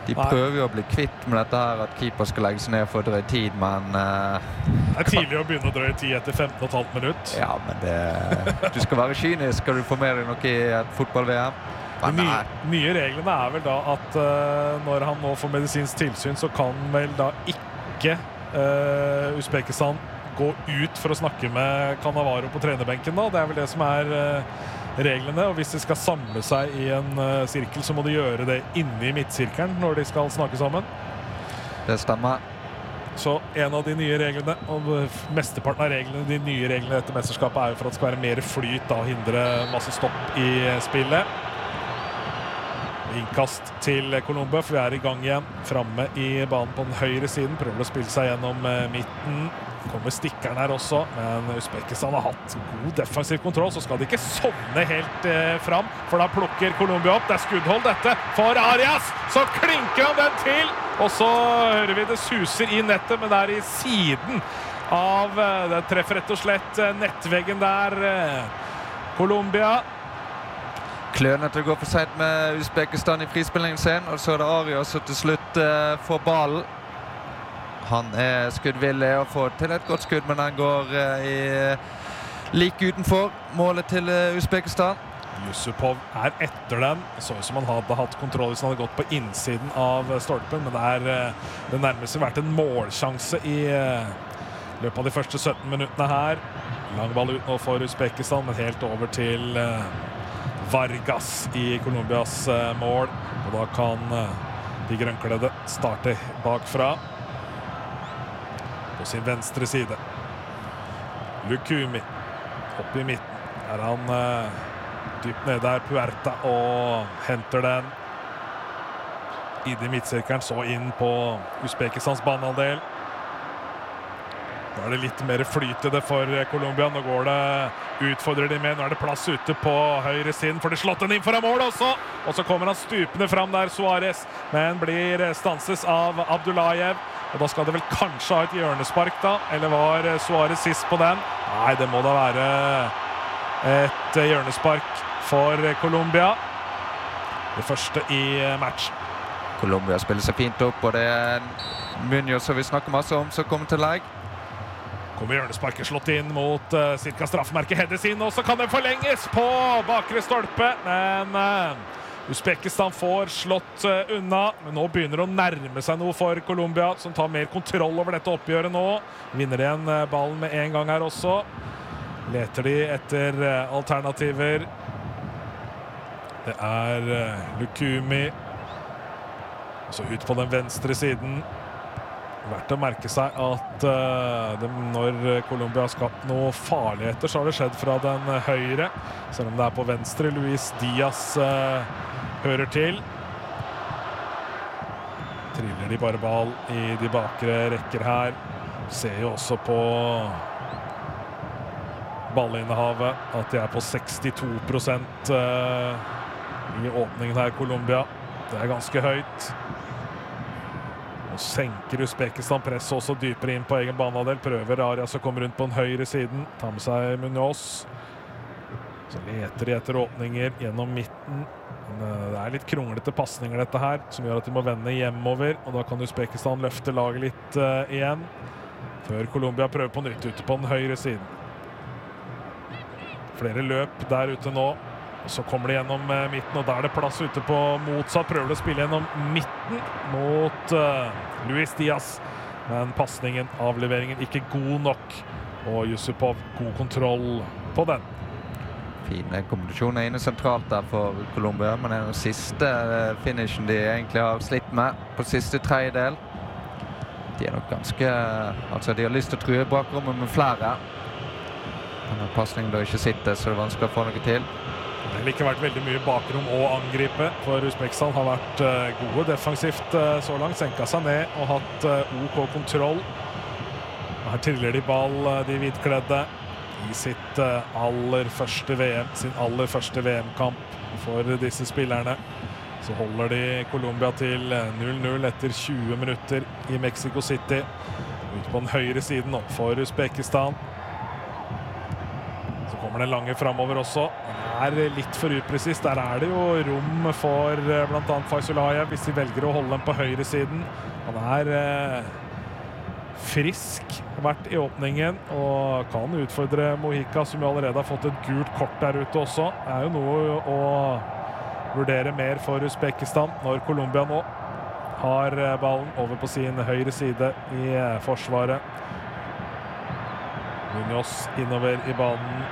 De prøver jo å bli kvitt med dette her, at keeper skal legge seg ned for å drøye tid, men... Det tidlig å begynne å drøye tid etter 15,5 minutt. Ja, men du skal være kynisk, skal du få med deg noe i et fotball-VM. De nye reglene vel da at når han nå får medisinsk tilsyn, så kan vel da ikke Uzbekistan gå ut for å snakke med Cannavaro på trenerbenken da. Det vel det som reglene, og hvis de skal samle seg i en sirkel, så må de gjøre det inne i midtsirkelen når de skal snakke sammen. Det stemmer. Så en av de nye reglene, og mesteparten av reglene, de nye reglene etter mesterskapet jo for at det skal være mer flyt da, og hindre masse stopp i spillet. Innkast til Colombia, for vi i gang igjen. Framme i banen på den høyre siden. Prøver å spille seg gjennom midten. Kommer stikkeren her også, men Uzbekistan har hatt god defensiv kontroll, så skal de ikke sovne helt fram, for da plukker Colombia opp. Det skuddhold dette for Arias, så klinker han den til, og så hører vi det suser i nettet, men det i siden av, det treffer rett og slett nettveggen der. Colombia klønete til å gå for sent med Uzbekistan i frispillingen sin, og så det Arias som til slutt får ballen. Han skuddvillig og får til et godt skudd, men han går like utenfor målet til Uzbekistan. Yusupov etter den. Så ut som han hadde hatt kontroll hvis han hadde gått på innsiden av stolpen, men det nærmest vært en målsjanse i løpet av de første 17 minuttene her. Lang ball ut nå for Uzbekistan, men helt over til Vargas i Colombias mål, og da kan de grønnkledde starte bakfra på sin venstre side. Lukumi opp i midten, han dypt nede der, Puerta, og henter den i midtsirkelen, så inn på Uzbekistans banehalvdel. Nå det litt mer flyt i det for Colombia. Nå går det, utfordrer de med. Nå det plass ute på høyre siden, for det slått den inn foran mål også. Og så kommer han stupende fram der, Suarez, men blir stanses av Abdullajev. Og da skal det vel kanskje ha et hjørnespark da, eller var Suarez sist på den? Nei, det må da være et hjørnespark for Colombia. Det første i matchen. Colombia spiller seg fint opp, og det Munoz som vi snakker masse om, som kommer til legg. Kommer hjørnesparket slått inn mot cirka straffemerket, heades inn, og så kan den forlenges på bakre stolpe, men Uzbekistan får slått unna, men nå begynner det å nærme seg noe for Colombia, som tar mer kontroll over dette oppgjøret nå. Vinner igjen ballen med en gang her også. Leter de etter alternativer. Det Lukumi, så ut på den venstre siden. Verdt å merke seg at når Colombia har skapt noe farligheter, så har det skjedd fra den høyre. Selv om det på venstre, Luis Diaz hører til. Triller de bare ball i de bakre rekker her. Ser jo også på ballinnehavet at de på 62% i åpningen her, Colombia. Det ganske høyt. Og senker Uzbekistan presset også dypere inn på egen banehalvdel. Prøver Arias å komme rundt på den høyre siden. Tar med seg Munoz. Så leter de etter åpninger gjennom midten. Men det litt kronglete passninger dette her, som gjør at de må vende hjemover. Og da kan Uzbekistan løfte laget litt igjen. Før Colombia prøver på nytt ute på den høyre siden. Flere løp der ute nå. Og så kommer de gjennom midten, og da det plass ute på motsatt. Prøver de å spille gjennom midten mot Luis Diaz. Men passningen, avleveringen, ikke god nok. Og Yusupov, god kontroll på den. Fine kombinasjoner inne sentralt der for Colombia, men det den siste finishen de egentlig har slitt med på siste tredjedel. De nok ganske... Altså, de har lyst til å true bakrommet med flere. Men passningen da ikke sitter, så det vanskelig å få noe til. Det har ikke vært veldig mye bakrom å angripe, for Uzbekistan har vært gode defensivt så langt, senket seg ned og hatt OK kontroll. Her triller de ball, de hvitkledde, i sitt aller første sin aller første VM-kamp for disse spillerne. Så holder de Colombia til 0-0 etter 20 minutter i Mexico City. Ut på den høyre siden nå for Uzbekistan. Så kommer den lange fremover også. Den litt for upresis. Der det jo rom for blant annet Faisulayev hvis de velger å holde den på høyre siden. Han frisk vært i åpningen og kan utfordre Mojica, som jo allerede har fått et gult kort der ute også. Det jo noe å vurdere mer for Uzbekistan når Colombia nå har ballen over på sin høyre side i forsvaret. Munoz innover i banen.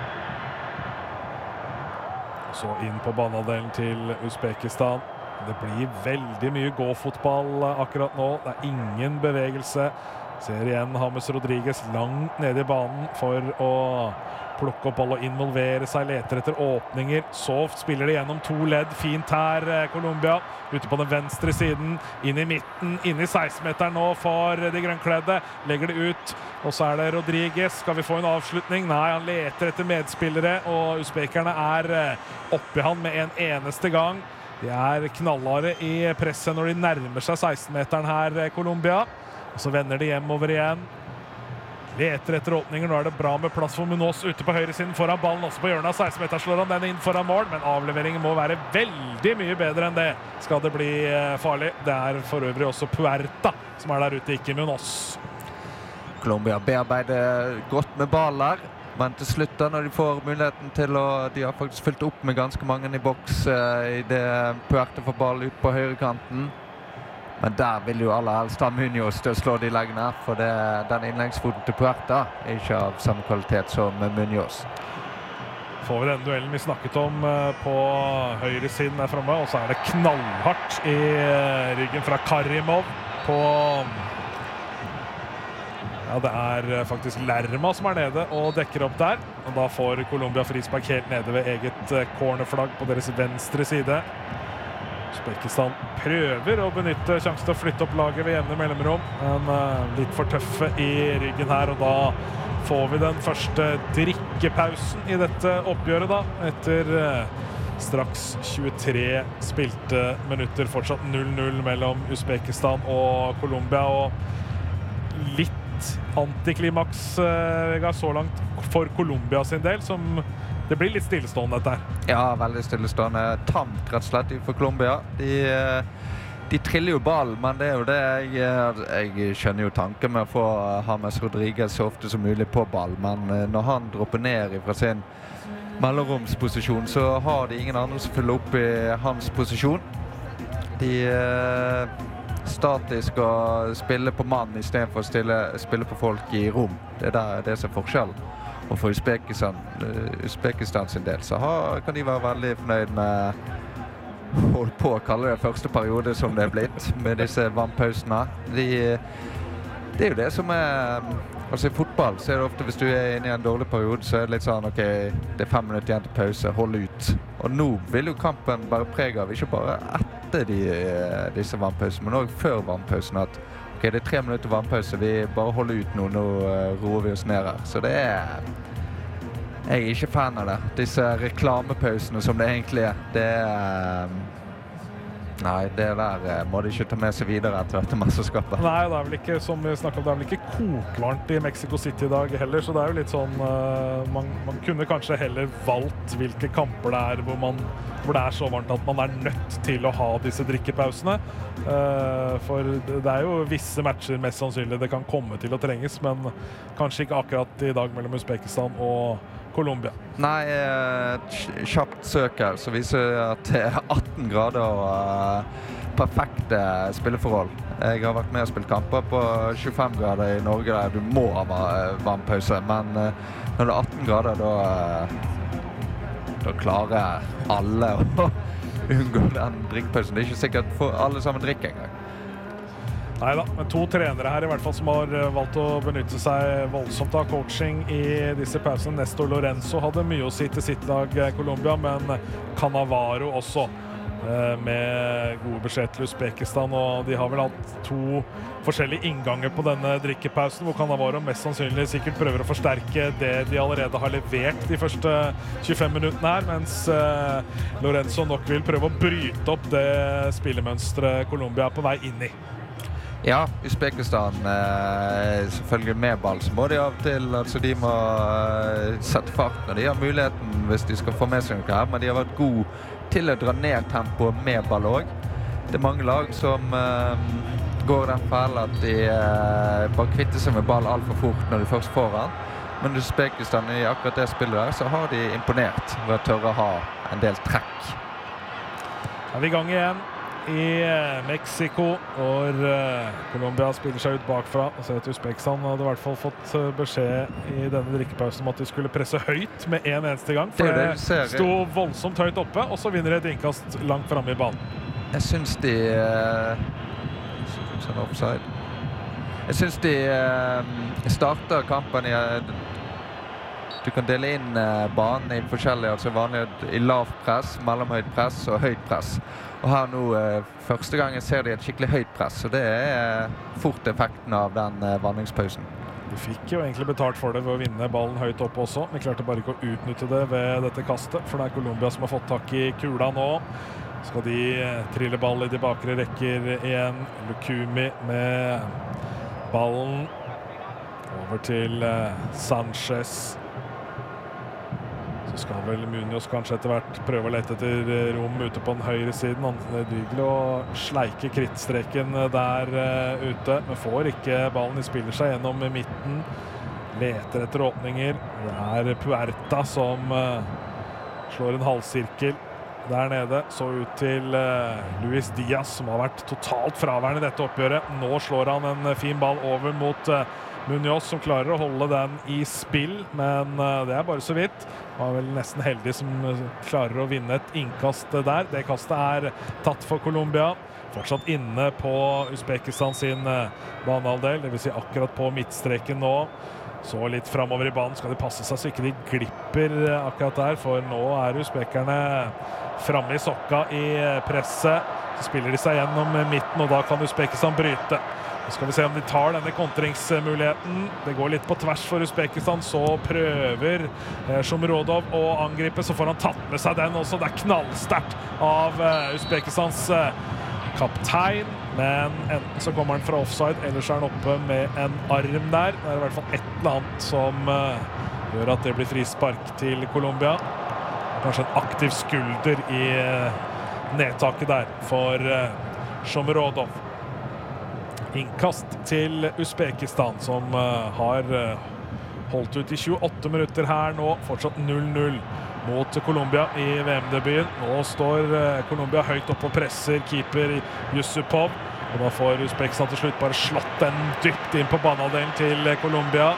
Og så inn på banehalvdelen til Uzbekistan. Det blir veldig mye gå-fotball akkurat nå. Det ingen bevegelse. Ser igjen James Rodriguez langt nede i banen for å plukke opp ball og involvere seg, leter etter åpninger. Så spiller de gjennom 2 ledd. Fint her, Colombia. Ute på den venstre siden, inn i midten, inn i 16-meteren nå for de grønnkledde. Legger det ut, og så det Rodriguez. Skal vi få en avslutning? Nei, han leter etter medspillere, og uzbekerne oppe i han med en eneste gang. De knallharde i presset når de nærmer seg 16-meteren her, Colombia. Og så vender de hjemover igjen. Leter etter åpninger. Nå det bra med plass for Munoz ute på høyre siden foran ballen. Også på hjørnet av 16-meter slår han den inn foran mål, men avleveringen må være veldig mye bedre enn det. Skal det bli farlig? Det for øvrig også Puerta som der ute, ikke Munoz. Colombia bearbeider godt med baller, men til slutt da, når de får muligheten til de har faktisk fylt opp med ganske mange i boks i det Puerta får ball ut på høyrekanten. Men der vil jo aller helst ha Munoz til å slå de leggene, for den innleggsfoten til Puerta ikke av samme kvalitet som Munoz. Får vi den duellen vi snakket om på høyre siden der fremme, og så det knallhardt i ryggen fra Karimov på... Ja, det faktisk Lerma som nede og dekker opp der, og da får Colombia frispark helt nede ved eget cornerflagg på deres venstre side. Uzbekistan prøver å benytte sjansen til å flytte opp laget ved jevne mellomrom, men litt for tøffe i ryggen her, og da får vi den første drikkepausen i dette oppgjøret da, etter straks 23 spilte minutter, fortsatt 0-0 mellom Uzbekistan og Colombia, og litt antiklimaks så langt for Colombia sin del, som det blir litt stillestående dette her. Ja, veldig stillestående. Tamt rett og slett for Colombia. De triller jo ball, men det jo det jeg skjønner jo tanken med å få James Rodriguez så ofte som mulig på ball, men når han dropper ned fra sin mellomromsposisjon, så har de ingen andre som fyller opp i hans posisjon. De statisk å spille på mann i stedet for å spille på folk i rom. Det det som forskjellen. Og for Uzbekistan sin del så kan de være veldig fornøyd med holdt på å kalle det første periode som det blitt med disse vannpausene. Det jo det som altså i fotball så det ofte hvis du inne i en dårlig periode så det litt sånn ok, det 5 minutter igjen til pause, hold ut. Og nå vil jo kampen bare prege av ikke bare etter disse vannpausene, men også før vannpausen at ok, det 3 minutter vannpause, vi bare holder ut nå roer vi oss ned her. Så det jeg ikke fan av det. Disse reklamepausene som det egentlig det nei, det der må de ikke ta med seg videre etter dette mesterskapet. Nei, det vel ikke, som vi snakket om, det vel ikke kokvarmt i Mexico City i dag heller, så det jo litt sånn, man kunne kanskje heller valgt hvilke kamper det hvor det så varmt at man nødt til å ha disse drikkepausene. For det jo visse matcher mest sannsynlig det kan komme til å trenges, men kanskje ikke akkurat i dag mellom Uzbekistan og Colombia. Nei, kjapt søk her, så viser at det 18 grader og perfekte spilleforhold. Jeg har vært med og spilt kamper på 25 grader i Norge der du må ha vannpause, men når det 18 grader da klarer alle å unngå den drikkpausen. Det ikke sikkert for alle sammen drikker engang. Neida, men 2 trenere her i hvert fall som har valgt å benytte seg voldsomt av coaching i disse pausene. Nestor Lorenzo hadde mye å si til sitt lag Colombia, men Cannavaro også med gode beskjed til Uzbekistan, og de har vel hatt 2 forskjellige innganger på denne drikkepausen, hvor Cannavaro mest sannsynlig sikkert prøver å forsterke det de allerede har levert de første 25 minuttene her, mens Lorenzo nok vil prøve å bryte opp det spillemønstret Colombia på vei inn i. Ja, Uzbekistan selvfølgelig med ball, så må de av og til, altså de må sette fart når de har muligheten hvis de skal få med seg noe her, men de har vært gode til å dra ned tempoet med ball også. Det mange lag som går den fellen at de bare kvitter seg med ball alt for fort når de først får den. Men Uzbekistan i akkurat det spillet der, så har de imponert ved å tørre å ha en del trekk. Er vi i gang igjen i Mexico, hvor Colombia spiller seg ut bakfra. Og ser at Uzbekistan hadde i hvert fall fått beskjed i denne drikkepausen om at de skulle presse høyt med en eneste gang. For det sto voldsomt høyt oppe, og så vinner de et innkast langt fremme i banen. Jeg synes de sånn offside. Jeg synes de starter kampen du kan dele inn banen i forskjellige, altså vanlig i lavt press, mellomhøyt press og høyt press. Og her nå, første gangen ser de et skikkelig høyt press, og det fort effekten av den vandringspausen. De fikk jo egentlig betalt for det ved å vinne ballen høyt opp også, men klarte bare ikke å utnytte det ved dette kastet, for det Colombia som har fått tak i kula nå. Skal de trille ball i de bakre rekker igjen. Lukumi med ballen over til Sanchez. Så skal vel Munoz kanskje etter hvert prøve å lete etter rom ute på den høyre siden. Han driver å sleike krittstreken der ute, men får ikke ballen. De spiller seg gjennom midten, leter etter åpninger. Det Puerta som slår en halvsirkel der nede, så ut til Luis Diaz, som har vært totalt fraværende i dette oppgjøret. Nå slår han en fin ball over mot Munoz, som klarer å holde den i spill, men det bare så vidt. Han vel nesten heldig som klarer å vinne et innkast der. Det kastet tatt for Colombia. Fortsatt inne på Uzbekistan sin banehalvdel, det vil si akkurat på midtstreken nå. Så litt fremover i banen skal de passe seg så ikke de glipper akkurat der, for nå uzbekerne framme i sokka i presset. Så spiller de seg gjennom midten, og da kan Uzbekistan bryte. Nå skal vi se om de tar denne kontringsmuligheten. Det går litt på tvers for Uzbekistan, så prøver Shomurodov å angripe, så får han tatt med seg den også. Det knallsterkt av Uzbekistans kaptein, men enten så kommer han fra offside, eller så han oppe med en arm der. Det i hvert fall et eller annet som gjør at det blir frispark til Colombia. Kanskje en aktiv skulder i nedtaket der for Shomurodov. Innkast til Uzbekistan, som har holdt ut i 28 minutter her nå. Fortsatt 0-0 mot Colombia i VM-debuten. Nå står Colombia høyt opp og presser keeper Yusupov. Og da får Uzbekistan til slutt bare slått den dypt inn på banehalvdelen til Colombia.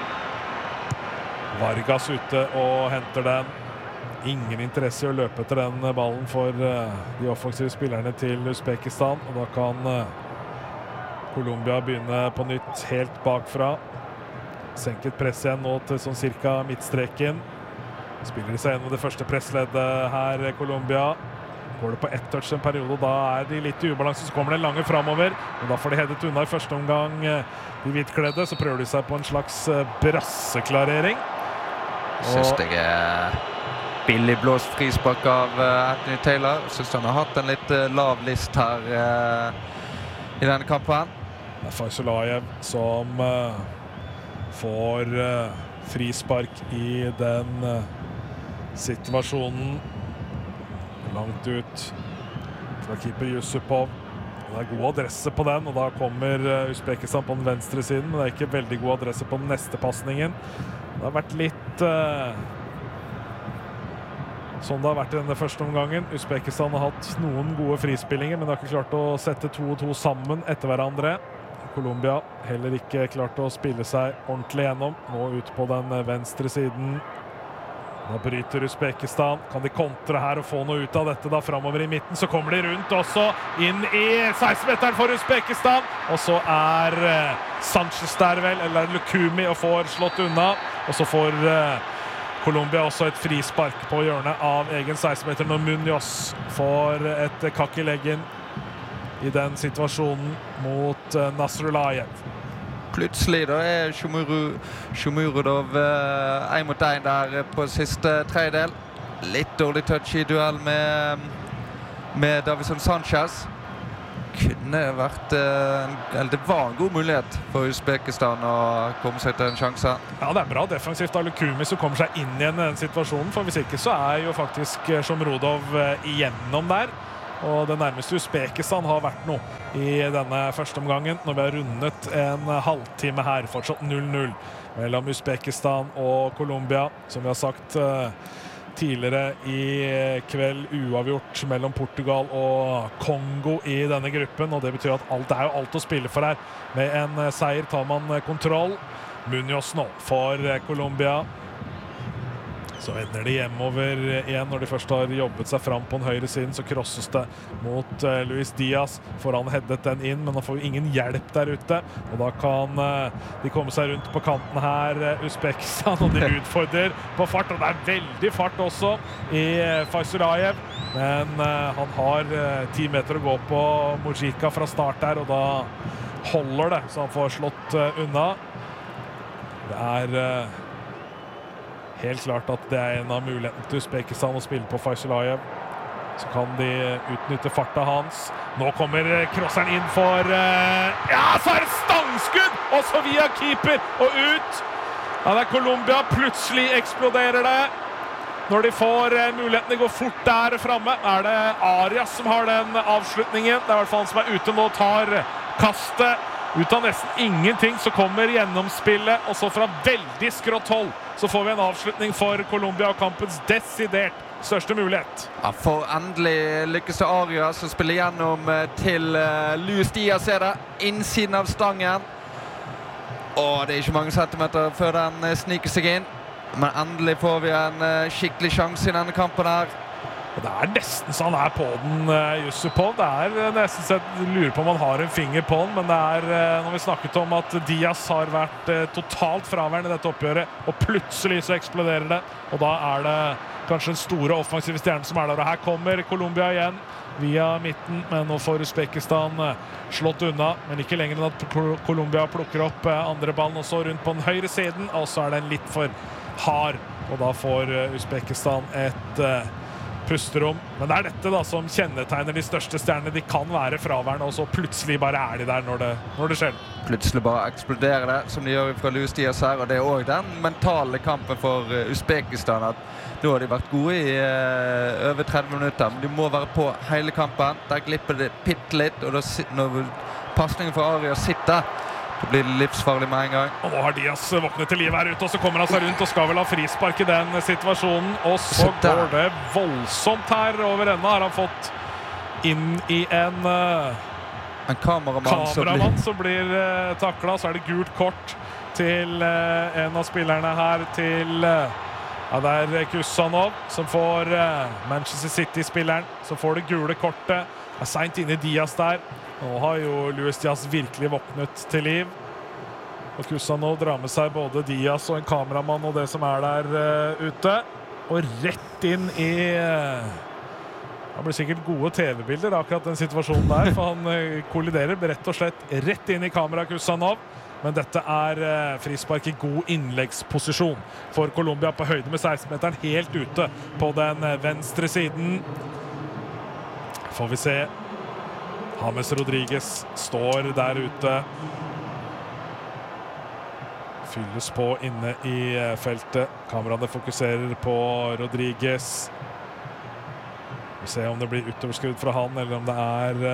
Vargas ute og henter den. Ingen interesse i å løpe etter den ballen for de offensive spillerne til Uzbekistan. Og da kan Colombia begynne på nytt helt bakfra. Senket press igjen nå til sånn cirka midtstreken. Spiller de seg gjennom det første pressleddet her, Colombia. Går det på ett touch en periode, da de litt i ubalanse, så kommer det lange fremover. Og da får de hedet unna i første omgang de hvitkledde, så prøver de seg på en slags brasseklarering. Synes jeg billig blåst frispark av Anthony Taylor. Synes han har hatt en litt lav list her i denne kampen. Det Faisulayev som får frispark i den situasjonen. Langt ut fra keeper Yusupov. Det god adresse på den, og da kommer Uzbekistan på den venstre siden, men det ikke veldig god adresse på den neste passningen. Det har vært litt sånn det har vært i denne første omgangen. Uzbekistan har hatt noen gode frispillinger, men de har ikke klart å sette 2 og 2 sammen etter hverandre. Colombia heller ikke klart å spille seg ordentlig gjennom. Nå ut på den venstre siden. Da bryter Uzbekistan. Kan de kontre her og få noe ut av dette da fremover i midten? Så kommer de rundt også, inn i 16-meteren for Uzbekistan. Og så Sanchez der vel, eller Lukumi, og får slått unna. Og så får Colombia også et frispark på hjørnet av egen 16-meter når Munoz får et kakk i leggen i den situasjonen mot Nasrullayev. Plutselig da Shomurodov 1 mot 1 der på siste tredjedel. Litt dårlig touch i duell med Davison Sanchez. Kunne kunne vært eller det var en god mulighet for Uzbekistan å komme seg til en sjanse. Ja, det bra defensivt av Lukumi som kommer seg inn igjen i den situasjonen, for hvis ikke så jo faktisk Shomurodov igjennom der. Og det nærmeste Uzbekistan har vært noe i denne første omgangen, når vi har rundet en halvtime her, fortsatt 0-0 mellom Uzbekistan og Colombia, som vi har sagt tidligere i kveld, uavgjort mellom Portugal og Kongo i denne gruppen, og det betyr at alt jo alt å spille for her. Med en seier tar man kontroll. Munoz nå for Colombia. Så ender de hjemover igjen når de først har jobbet seg fram på den høyre siden, så krosses det mot Luis Diaz, for han headet den inn, men han får jo ingen hjelp der ute, og da kan de komme seg rundt på kanten her, Uzbekistan, og de utfordrer på fart, og det veldig fart også i Faisurayev, men han har 10 meter å gå på Mojika fra start der, og da holder det, så han får slått unna. Det helt klart at det en av mulighetene til Uzbekistan å spille på Faisurayev. Så kan de utnytte farta hans. Nå kommer crosseren inn for så det stangskudd! Og så via keeper og ut. Ja, det Colombia. Plutselig eksploderer det. Når de får muligheten, de går fort der fremme. Det Arias som har den avslutningen. Det I hvert fall han som ute nå, tar kastet. Ut av nesten ingenting så kommer gjennomspillet, og så fra veldig skrått hold så får vi en avslutning for Colombia og kampens desidert største mulighet. Ja, for endelig lykkes det Arias å spille gjennom til Luis Diaz det. Innsiden av stangen. Og det ikke mange centimeter før den sniker seg inn. Men endelig får vi en skikkelig sjanse i denne kampen her. Det nesten så han på den, Yusupov. Det nesten så jeg lurer på om han har en finger på den, men det når vi snakket om at Diaz har vært totalt fraværende i dette oppgjøret, og plutselig så eksploderer det, og da det kanskje en store offensive stjerne som der, og her kommer Colombia igjen via midten, men nå får Uzbekistan slått unna, men ikke lenger enn at Colombia plukker opp andre ballen også rundt på den høyre siden, og så den litt for hard, og da får Uzbekistan et pusterom. Men det dette da som kjennetegner de største stjernene. De kan være fraværende, og så plutselig bare de der når det skjer. Plutselig bare eksploderer det, som de gjør fra Luis Diaz her, og det også den mentale kampen for Uzbekistan, at nå har de vært gode i over 30 minutter, men de må være på hele kampen. Der glipper det pitt litt, og da, når passningen for Arias sitter, det blir livsfarlig med en gang. Og nå har Diaz våknet til liv her ute, og så kommer han seg rundt og skal vel ha frispark i den situasjonen. Og så går det voldsomt her over enda. Har han fått inn i en kameramann som blir taklet. Så det gult kort til en av spillerne her, til det Kusanov, som får Manchester City-spilleren, som får det gule kortet. Det sent inne i Diaz der. Nå har jo Luis Diaz virkelig våknet til liv. Og Kusanov drar med seg både Diaz og en kameramann og det som der ute. Og rett inn i... Det blir sikkert gode TV-bilder akkurat den situasjonen der, for han kolliderer rett og slett rett inn i kamera Kusanov. Men dette frispark i god innleggsposisjon for Colombia på høyde med 16-meteren, helt ute på den venstre siden. Får vi se. James Rodriguez står der ute. Fylles på inne i feltet. Kameraene fokuserer på Rodriguez. Vi ser om det blir utoverskrudd fra han, eller om det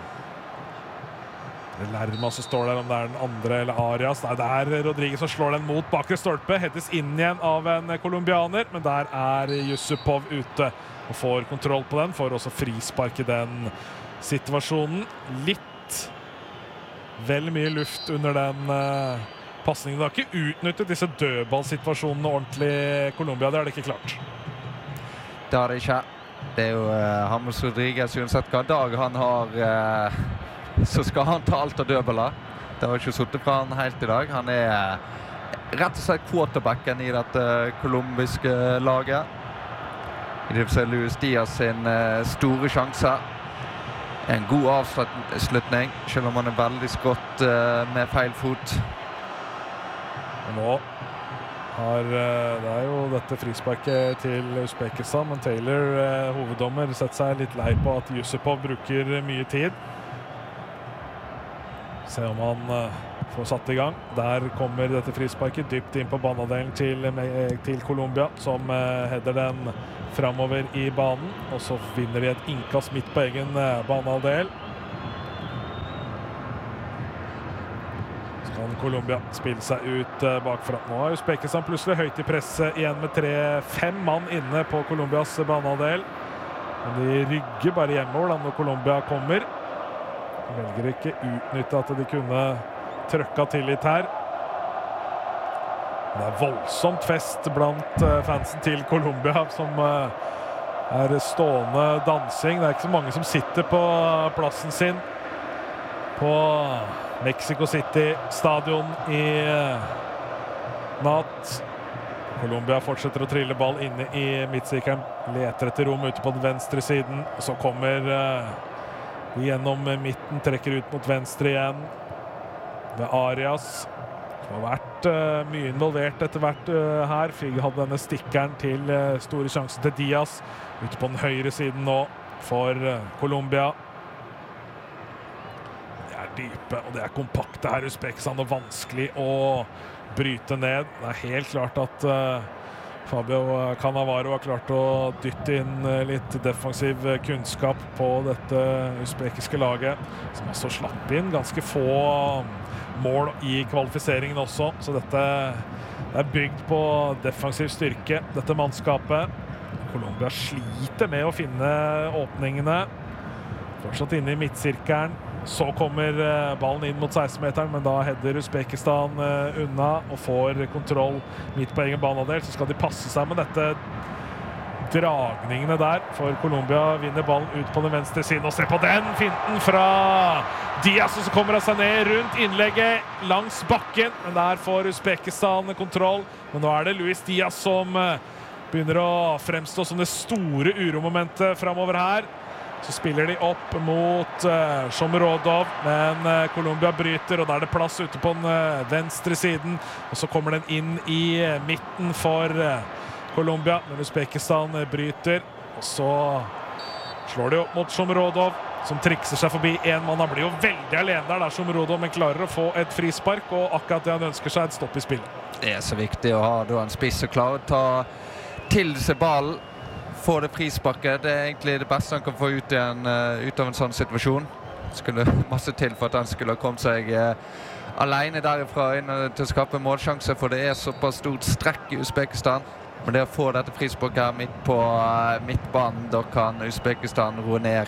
Lerma som står der, om det den andre eller Arias. Nei, det Rodriguez som slår den mot bakre stolpe. Hettes inn igjen av en kolumbianer, men der Yusupov ute og får kontroll på den. Får også frispark i den situasjonen. Litt vel mye luft under den passningen. Det har ikke utnyttet disse dødballsituasjonene ordentlig Colombia. Det det ikke klart. Det har det ikke. Det jo James Rodriguez, uansett hva dag han har, så skal han ta alt av dødballer. Det har ikke suttet fra han helt i dag. Han rett og slett quarterbacken i dette kolumbiske laget. I det vil si Luis Diaz sin store sjanse. En god avslutning, selv om han veldig skrått med feil fot. Og nå har det jo dette frisparket til Uzbekistan, men Taylor, hoveddommer, setter seg litt lei på at Yusupov bruker mye tid. Se om han får satt i gang. Der kommer dette frisparket dypt inn på banehalvdelen til Colombia, som header den fremover i banen. Og så vinner de et innkast midt på egen banehalvdel. Så kan Colombia spille seg ut bakfra. Nå har Uzbekistan plutselig høyt i presset igjen med 5 mann inne på Colombias banehalvdel. Men de rygger bare hjemover da når Colombia kommer. De velger ikke utnytte at de kunne trøkka til litt her. Det voldsomt fest blant fansen til Colombia, som stående dansing. Det ikke så mange som sitter på plassen sin på Mexico City stadion i natt. Colombia fortsetter å trille ball inne i midtsirkelen, leter etter rom ute på den venstre siden, og så kommer gjennom midten, trekker ut mot venstre igjen. Det Arias, som har vært mye involvert etter hvert her. Fig hadde denne stikkeren til store sjansen til Diaz. Ute på den høyre siden nå for Colombia. De dype, og det kompakte her, Uzbekistan, og vanskelig å bryte ned. Det helt klart at Fabio Cannavaro har klart å dytte inn litt defensiv kunnskap på dette uzbekiske laget, som også slapp inn ganske få mål i kvalifiseringen også, så dette bygd på defensiv styrke, dette mannskapet. Colombia sliter med å finne åpningene, fortsatt inne i midtsirkelen. Så kommer ballen inn mot 16-meteren, men da header Uzbekistan unna og får kontroll midt på egen banehalvdel. Så skal de passe seg med dette dragningene der, for Colombia vinner ballen ut på den venstre siden. Og se på den finten fra Diaz, og så kommer han seg ned rundt innlegget langs bakken. Men der får Uzbekistan kontroll. Men nå det Luis Diaz som begynner å fremstå som det store uromomentet fremover her. Så spiller de opp mot Shomurodov, men Colombia bryter, og da det plass ute på den venstre siden. Og så kommer den inn i midten for Colombia, men Uzbekistan bryter. Og så slår de opp mot Shomurodov, som trikser seg forbi en mann. Han blir jo veldig alene der, Shomurodov, men klarer å få et frispark, og akkurat det han ønsker seg, et stopp i spillet. Det så viktig å ha en spiss og klare å ta til seg ballen. Få det frisparket, det egentlig det beste han kan få ut av en sånn situasjon. Det skulle masse til for at han skulle ha kommet seg alene derifra inn til å skape målsjanse, for det såpass stort strekk i Uzbekistan. Men det å få dette frisparket her midt på midtbanen, da kan Uzbekistan roe ned,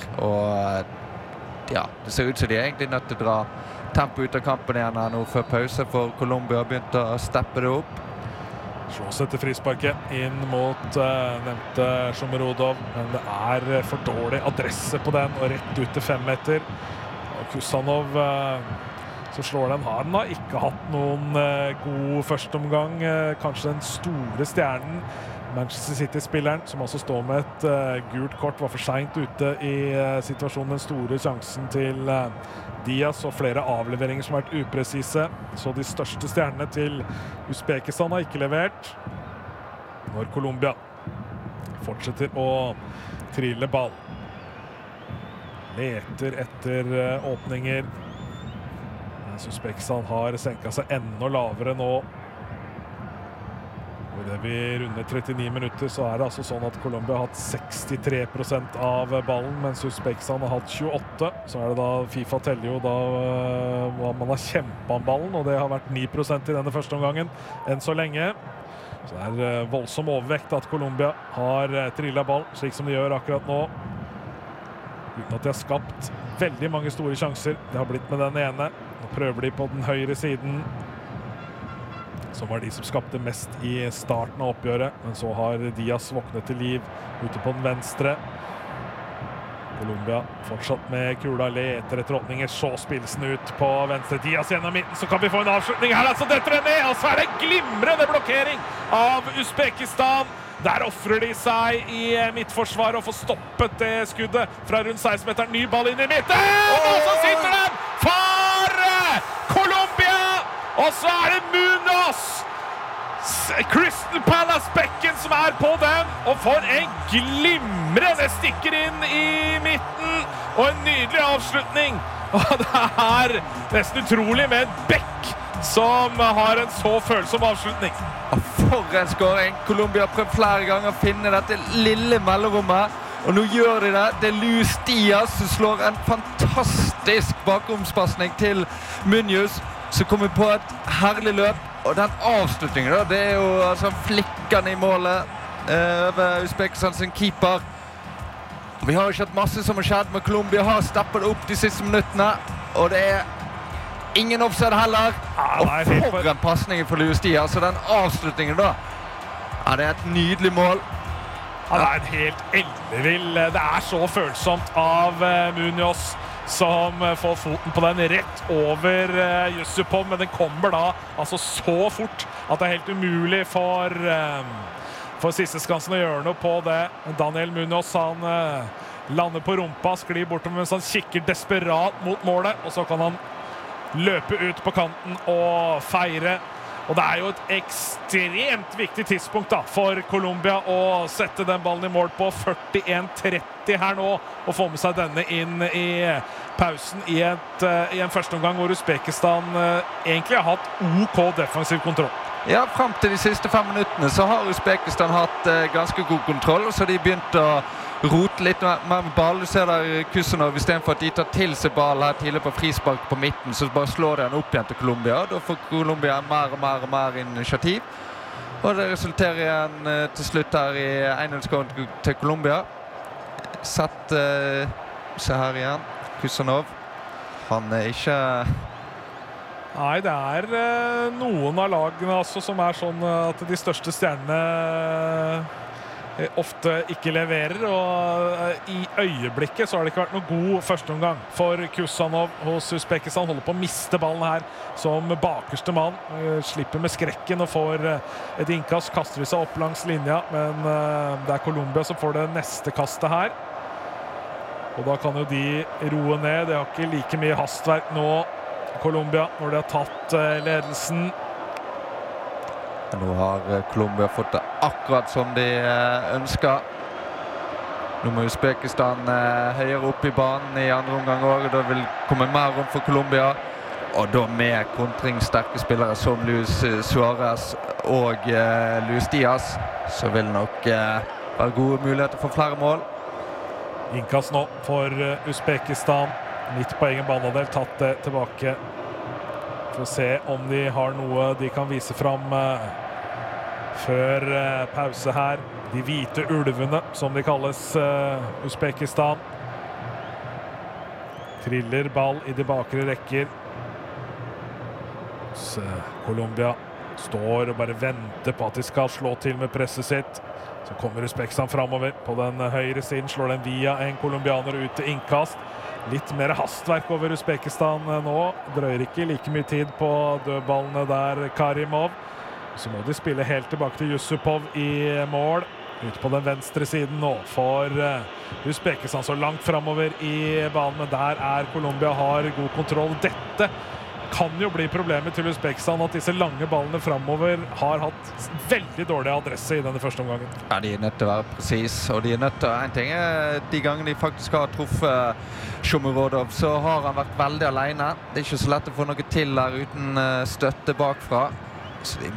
og ja, det ser ut som de egentlig nødt til å dra tempo ut av kampen igjen her nå før pause, for Colombia har begynt å steppe det opp. Slås etter frisparket inn mot nevnte Shomurodov, men det for dårlig adresse på den, og rett ut til 5 meter. Og Kusanov som slår den, han har ikke hatt noen god førsteomgang. Kanskje den store stjernen, Manchester City-spilleren, som også står med et gult kort, var for sent ute i situasjonen. Den store sjansen til Diaz og flere avleveringer som har vært upresise. Så de største stjernene til Uzbekistan har ikke levert. Når Colombia fortsetter å trille ball. Leter etter åpninger. Mens Uzbekistan har senket seg enda lavere nå. Og i det vi runder 39 minutter, så det altså sånn at Colombia har hatt 63% av ballen, mens Uzbekistan har hatt 28%. Så det da, FIFA teller jo da man har kjempet om ballen, og det har vært 9% i denne første omgangen enn så lenge. Så det voldsom overvekt at Colombia har trillet ball, slik som de gjør akkurat nå. Uten at de har skapt veldig mange store sjanser. Det har blitt med den ene. Nå prøver de på den høyre siden, som var de som skapte mest i starten av oppgjøret. Men så har Diaz våknet til liv ute på den venstre. Colombia fortsatt med kula, leter etter åpninger, så spilles den ut på venstre. Diaz gjennom midten, så kan vi få en avslutning her, altså detter det ned, og så det glimrende blokkering av Uzbekistan. Der offrer de seg i midtforsvaret og får stoppet det skuddet fra rundt 16-meteren. Ny ball inn i midten, og så sitter den for Colombia! Og så det Munoz! Crystal Palace-bekken som på den, og får en glimrende stikker inn i midten, og en nydelig avslutning Og det nesten utrolig med en bekk som har en så følsom avslutning. For en skåring! Colombia har prøvd flere ganger å finne dette lille mellomrommet. Og nå gjør de det. Det Luis Diaz som slår en fantastisk bakromspassning til Munoz, som kommer på et herlig løp. Og den avslutningen da, det jo altså flikkene i målet over Uzbekistan sin keeper. Vi har ikke hatt masse som har skjedd, men Colombia har steppet opp de siste minuttene. Og det ingen offside heller. Og for en passning for Luis Diaz. Og den avslutningen da, det et nydelig mål. Ja, det en helt ellevill. Det så følsomt av Munoz som får foten på den rett over Yusupov, men den kommer da altså så fort at det helt umulig for sisteskansen å gjøre noe på det. Daniel Munoz, han lander på rumpa, sklir bortom mens han kikker desperat mot målet, og så kan han løpe ut på kanten og feire. Og det jo et ekstremt viktig tidspunkt da, for Colombia å sette den ballen i mål på 41-30 her nå, og få med seg denne inn i pausen i en første omgang hvor Uzbekistan egentlig har hatt OK defensiv kontroll. Ja, frem til de siste 5 minuttene så har Uzbekistan hatt ganske god kontroll, så de begynte å rote litt mer med ball. Du ser der Kusanov, i stedet for at de tar til seg ball her tidlig på frispark på midten, så bare slår de den opp igjen til Colombia. Da får Colombia mer og mer initiativ. Og det resulterer igjen til slutt her i 1-0-skåren til Colombia. Sett, se her igjen, Kusanov. Han ikke... Nei, det noen av lagene altså, som sånn at de største stjernene ofte ikke leverer, og i øyeblikket så har det ikke vært noe god førsteomgang for Kusanov hos Uzbekistan. Holder på å miste ballen her som bakerste mann, slipper med skrekken og får et innkast, kaster seg opp langs linja, men det Colombia som får det neste kastet her. Og da kan jo de roe ned. Det har ikke like mye hastverk nå, Colombia, når de har tatt ledelsen. Nå har Colombia fått det akkurat som de ønsker. Nå må Uzbekistan høyere opp i banen i andre omgang også, og da vil komme mer rom for Colombia. Og da med kontringssterke spillere som Luis Suarez og Luis Diaz, så vil nok være gode muligheter for flere mål. Innkast nå for Uzbekistan. Midt på egen banedel, tatt det tilbake. For å se om de har noe de kan vise fram før pause her. De hvite ulvene, som de kalles, Uzbekistan. Triller ball i de bakre rekker. Så Colombia står og bare venter på at de skal slå til med presset sitt. Så kommer Uzbekistan fremover på den høyre siden, slår den via en kolumbianer ut til innkast. Litt mer hastverk over Uzbekistan nå. Drøyer ikke like mye tid på dødballene der, Karimov. Så må de spille helt tilbake til Yusupov i mål. Ut på den venstre siden nå for Uzbekistan så langt fremover i banen. Men der Colombia har god kontroll. Dette kan jo bli problemet til Uzbekistan, at disse lange ballene fremover har hatt veldig dårlig adresse i denne første omgangen. Ja, de nødt til å være precis, og de nødt til å... En ting de gangene de faktisk har truffet Shomurodov, så har han vært veldig alene. Det ikke så lett å få noe til der uten støtte bakfra. Så de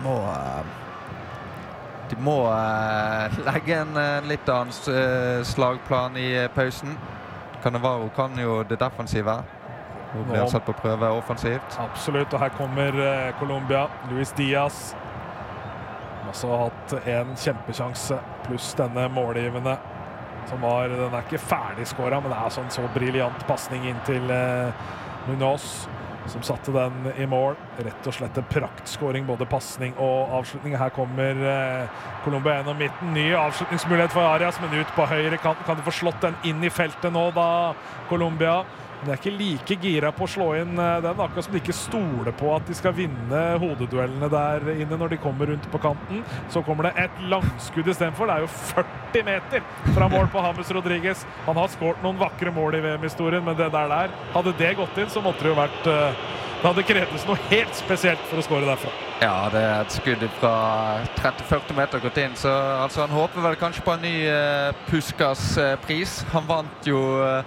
må legge en litt annen slagplan i pausen. Cannavaro kan jo det defensive. Nå blir han satt på prøve offensivt. Absolutt, og her kommer Colombia. Luis Diaz har også hatt en kjempesjanse, pluss denne målgivende som den ikke ferdig skåret, men det sånn så briljant passning inn til Munoz, som satte den i mål. Rett og slett en praktskåring, både passning og avslutning. Her kommer Colombia gjennom midten. Ny avslutningsmulighet for Arias, men ut på høyre kant. Kan de få slått den inn i feltet nå da, Colombia? Men de ikke like gira på å slå inn den, akkurat som de ikke stoler på at de skal vinne hodeduellene der inne når de kommer rundt på kanten. Så kommer det et langskudd i stedet for. Det jo 40 meter fra mål på James Rodriguez. Han har skåret noen vakre mål i VM-historien, men det der, hadde det gått inn, så måtte det jo vært... Det hadde krevdes noe helt spesielt for å skåre derfra. Ja, det et skudd fra 30-40 meter gått inn, så altså, han håper vel kanskje på en ny Puskas-pris. Han vant jo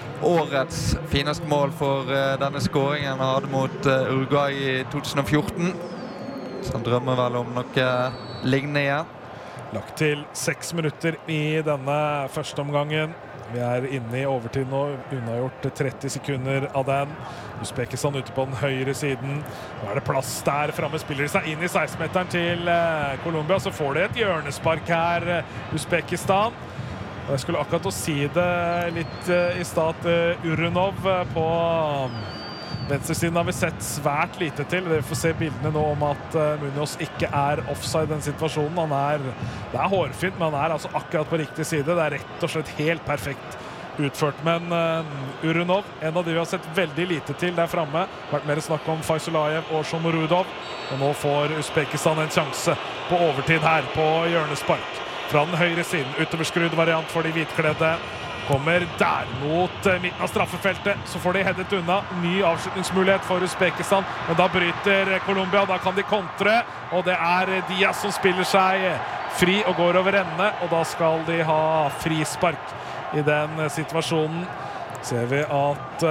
årets fineste mål for denne skåringen han hadde mot Uruguay i 2014. Så han drømmer vel om noe lignende igjen. Lagt til 6 minutter i denne første omgangen. Vi inne i overtid nå, unnagjort 30 sekunder av den. Uzbekistan ute på den høyre siden. Nå det plass der fremme, spiller de seg inn i 16-meteren til Colombia. Så får de et hjørnespark her, Uzbekistan. Og jeg skulle akkurat å si det litt i stad, Urunov på venstresiden har vi sett svært lite til. Dere får se bildene nå om at Munoz ikke offside i den situasjonen. Det hårfint, men han altså akkurat på riktig side. Det rett og slett helt perfekt utført. Men Urunov, en av de vi har sett veldig lite til der fremme. Vært mer snakk om Faisulayev og Shomurudov. Og nå får Uzbekistan en sjanse på overtid her på hjørnespark. Fra den høyre siden, utoverskrudd variant for de hvitkledde. Kommer der mot midten av straffefeltet, så får de headet unna. Ny avslutningsmulighet for Uzbekistan, men da bryter Colombia, da kan de kontre, og det Diaz som spiller seg fri og går over ende, og da skal de ha frispark i den situasjonen. Ser vi at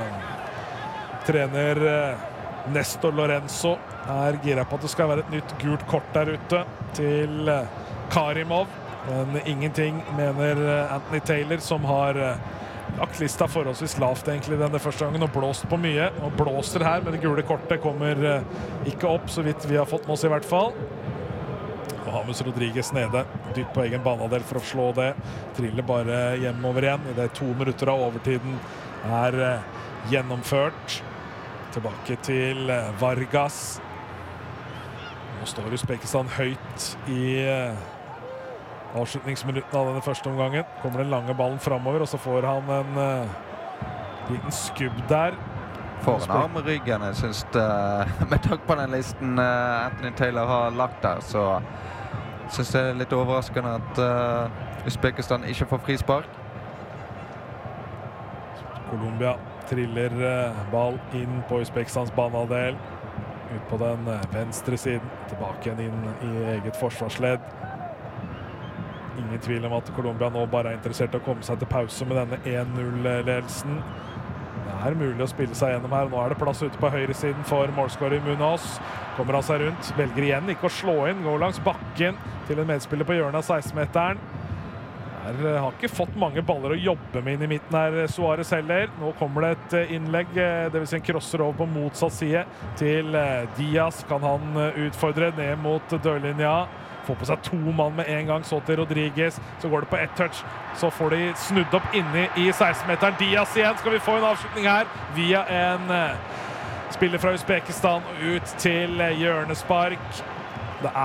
trener Nestor Lorenzo gira på at det skal være et nytt gult kort der ute til Karimov. Men ingenting, mener Anthony Taylor, som har lagt lista forholdsvis lavt egentlig denne første gangen og blåst på mye. Og blåser her, men det gule kortet kommer ikke opp, så vidt vi har fått med oss i hvert fall. Og James Rodriguez nede, dypt på egen banehalvdel for å slå det. Triller bare hjemover igjen. I det 2 minutter av overtiden gjennomført. Tilbake til Vargas. Nå står Uzbekistan høyt i avslutningsminutten av denne første omgangen. Kommer den lange ballen fremover, og så får han en liten skubb der. For en arm i ryggen, jeg synes med takk på den listen Anthony Taylor har lagt der, så synes jeg det litt overraskende at Uzbekistan ikke får frispark. Colombia triller ball inn på Uzbekistans banehalvdel. Ut på den venstre siden, tilbake igjen inn i eget forsvarsledd. Ingen tvil om at Colombia nå bare interessert i å komme seg til pause med denne 1-0-ledelsen. Det mulig å spille seg gjennom her. Nå det plass ute på høyre siden for målskårer Munoz. Kommer han seg rundt, velger igjen ikke å slå inn, går langs bakken til en medspiller på hjørnet av 16-meteren. Har ikke fått mange baller å jobbe med inn i midten her, Suarez heller. Nå kommer det et innlegg, det vil si en crosser over på motsatt side til Diaz. Kan han utfordre ned mot dørlinja. Får på seg 2 mann med en gang, så til Rodriguez. Så går det på ett touch. Så får de snudd opp inne i 16-meteren. Diaz igjen. Skal vi få en avslutning her via en spiller fra Uzbekistan ut til hjørnespark. Det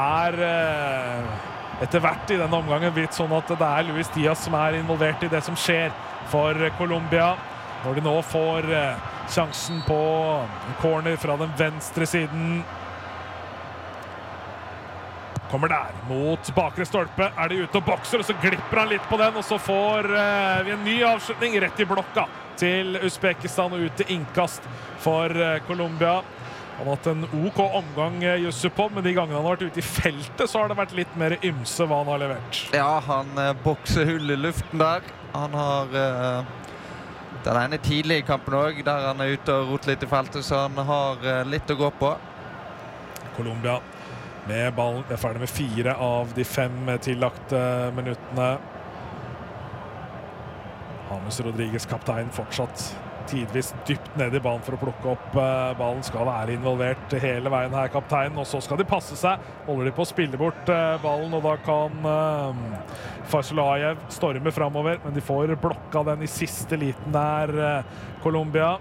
etter hvert i denne omgangen blitt sånn at det Luis Diaz som involvert i det som skjer for Colombia. Når de nå får sjansen på en corner fra den venstre siden. Kommer der, mot bakre stolpe, de ute og bokser, og så glipper han litt på den, og så får vi en ny avslutning rett i blokka til Uzbekistan og ut til innkast for Colombia. Han har hatt en OK omgang, Yusupov, men de gangene han har vært ute i feltet, så har det vært litt mer ymse hva han har levert. Ja, han bokser hull i luften der. Han har den ene tidlig i kampen også, der han ute og roter litt i feltet, så han har litt å gå på. Colombia med ballen, ferdig med 4 av de 5 tillagte minuttene. James Rodriguez, kaptein, fortsatt tidvis dypt ned i banen for å plukke opp ballen. Skal være involvert hele veien her, kapteinen. Og så skal de passe seg. Holder de på å spille bort ballen, og da kan Faisulayev storme fremover. Men de får blokka den i siste liten der, Colombia.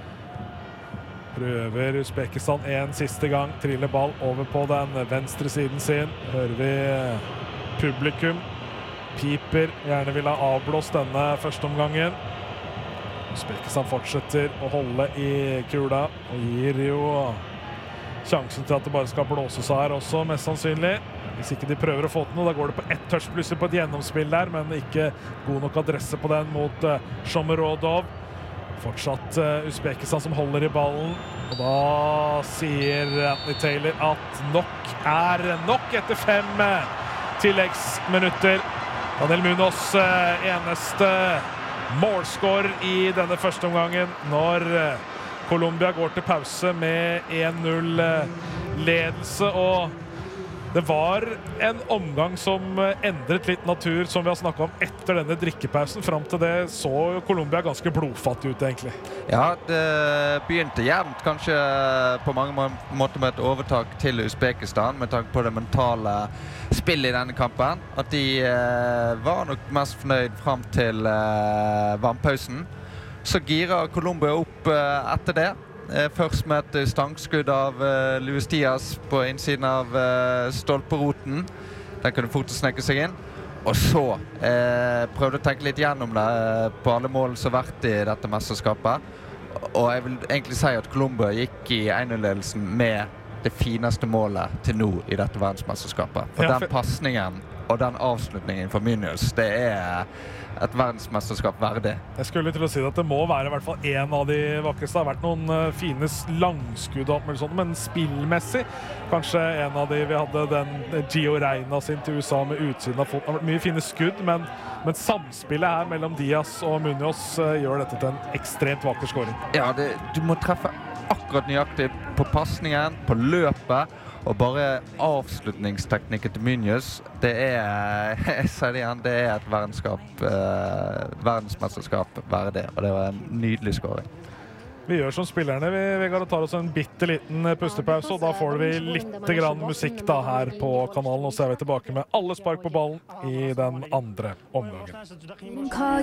Prøver Uzbekistan en siste gang, triller ball over på den venstre siden sin. Hører vi publikum piper, gjerne vil ha avblåst denne første omgangen. Uzbekistan fortsetter å holde i kula, og gir jo sjansen til at det bare skal blåses her også, mest sannsynlig. Hvis ikke de prøver å få til noe, da går det på ett touch plutselig på et gjennomspill der, men ikke god nok adresse på den mot Shomurudov. Fortsatt Uzbekistan som holder i ballen, og da sier Anthony Taylor at nok nok etter 5 tilleggsminutter. Daniel Munoz eneste målskår i denne første omgangen når Colombia går til pause med 1-0 ledelse, og det var en omgang som endret litt natur, som vi har snakket om etter denne drikkepausen. Frem til det så Colombia ganske blodfattig ut, egentlig. Ja, det begynte jevnt, kanskje på mange måter med et overtak til Uzbekistan, med tanke på det mentale spillet i denne kampen. At de var nok mest fornøyd frem til vannpausen. Så girer Colombia opp etter det. Først med et stangskudd av Luis Diaz på innsiden av stolperoten. Den kunne fort sneke seg inn. Og så prøvde å tenke litt gjennom det på alle mål som har vært i dette mesterskapet. Og jeg vil egentlig si at Colombia gikk i 1-0-ledelsen med det fineste målet til nå i dette verdensmesterskapet. For den passningen og den avslutningen for Munoz, det et verdensmesterskap verdig. Jeg skulle til å si at det må være i hvert fall en av de vakreste. Det har vært noen fine langskudd og alt mulig sånt, men spillmessig kanskje en av de vi hadde den Gio Reyna sin til USA med utsiden av foten. Det har vært mye fine skudd, men samspillet her mellom Diaz og Munoz gjør dette til en ekstremt vakker skåring. Ja, du må treffe akkurat nøyaktig på passningen, på løpet, og bare avslutningsteknikken til Munoz, jeg sier det igjen, det et verdensmesterskap verdig, og det var en nydelig skåring. Vi gjør som spillerne, Vegard, og tar oss en bitteliten pustepause, og da får vi litt grann musikk da her på kanalen, og så vi tilbake med alle spark på ballen i den andre omgangen.